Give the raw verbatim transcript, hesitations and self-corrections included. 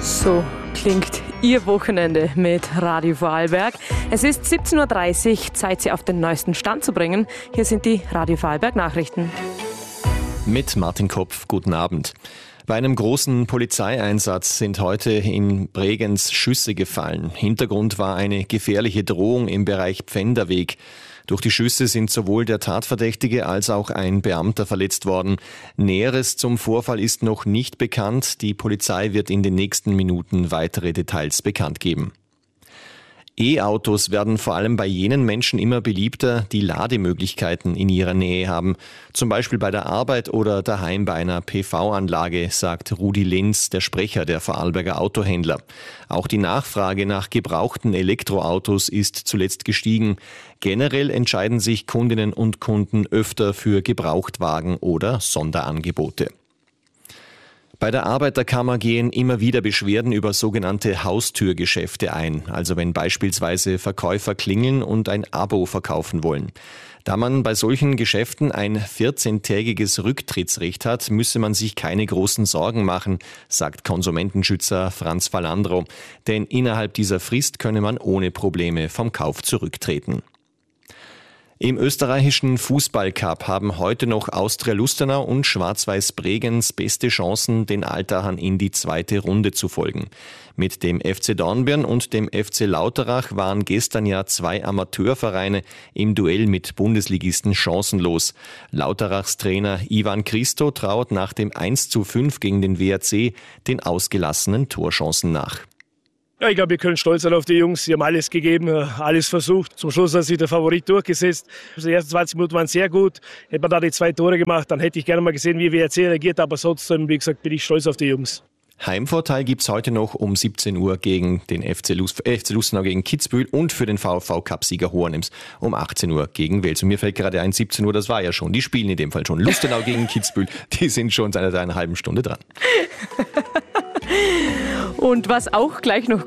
So klingt Ihr Wochenende mit Radio Vorarlberg. Es ist siebzehn Uhr dreißig, Zeit, Sie auf den neuesten Stand zu bringen. Hier sind die Radio Vorarlberg Nachrichten. Mit Martin Kopf, guten Abend. Bei einem großen Polizeieinsatz sind heute in Bregenz Schüsse gefallen. Hintergrund war eine gefährliche Drohung im Bereich Pfänderweg. Durch die Schüsse sind sowohl der Tatverdächtige als auch ein Beamter verletzt worden. Näheres zum Vorfall ist noch nicht bekannt. Die Polizei wird in den nächsten Minuten weitere Details bekannt geben. E-Autos werden vor allem bei jenen Menschen immer beliebter, die Lademöglichkeiten in ihrer Nähe haben. Zum Beispiel bei der Arbeit oder daheim bei einer P V-Anlage, sagt Rudi Linz, der Sprecher der Vorarlberger Autohändler. Auch die Nachfrage nach gebrauchten Elektroautos ist zuletzt gestiegen. Generell entscheiden sich Kundinnen und Kunden öfter für Gebrauchtwagen oder Sonderangebote. Bei der Arbeiterkammer gehen immer wieder Beschwerden über sogenannte Haustürgeschäfte ein, also wenn beispielsweise Verkäufer klingeln und ein Abo verkaufen wollen. Da man bei solchen Geschäften ein vierzehntägiges Rücktrittsrecht hat, müsse man sich keine großen Sorgen machen, sagt Konsumentenschützer Franz Falandro. Denn innerhalb dieser Frist könne man ohne Probleme vom Kauf zurücktreten. Im österreichischen Fußballcup haben heute noch Austria Lustenau und Schwarz-Weiß Bregenz beste Chancen, den Altachern in die zweite Runde zu folgen. Mit dem F C Dornbirn und dem F C Lauterach waren gestern ja zwei Amateurvereine im Duell mit Bundesligisten chancenlos. Lauterachs Trainer Ivan Christo traut nach dem eins zu fünf gegen den W R C den ausgelassenen Torchancen nach. Ja, ich glaube, wir können stolz sein auf die Jungs. Sie haben alles gegeben, alles versucht. Zum Schluss hat sich der Favorit durchgesetzt. Die ersten zwanzig Minuten waren sehr gut. Hätte man da die zwei Tore gemacht, dann hätte ich gerne mal gesehen, wie W R C reagiert. Aber sonst, wie gesagt, bin ich stolz auf die Jungs. Heimvorteil gibt's heute noch um siebzehn Uhr gegen den F C, Lus- F C Lustenau gegen Kitzbühel und für den VfV-Cup-Sieger Hohenems um achtzehn Uhr gegen Wels. Und mir fällt gerade ein, siebzehn Uhr, das war ja schon. Die spielen in dem Fall schon. Lustenau gegen Kitzbühel, die sind schon seit einer halben Stunde dran. Und was auch gleich noch